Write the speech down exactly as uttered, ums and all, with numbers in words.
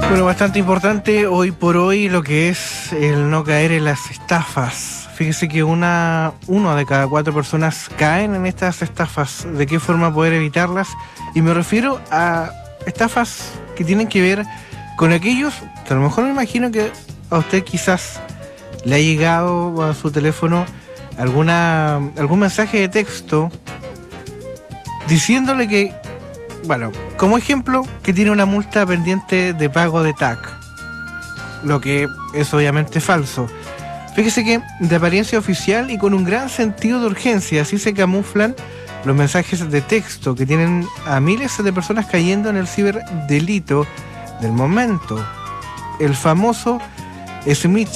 Bueno, bastante importante hoy por hoy lo que es el no caer en las estafas. Fíjese que una, uno de cada cuatro personas caen en estas estafas. ¿De qué forma poder evitarlas? Y me refiero a estafas que tienen que ver con aquellos que a lo mejor me imagino que a usted quizás le ha llegado a su teléfono alguna algún mensaje de texto diciéndole que, bueno, como ejemplo, que tiene una multa pendiente de pago de T A C, lo que es obviamente falso. Fíjese que de apariencia oficial y con un gran sentido de urgencia, así se camuflan los mensajes de texto que tienen a miles de personas cayendo en el ciberdelito del momento. El famoso smishing.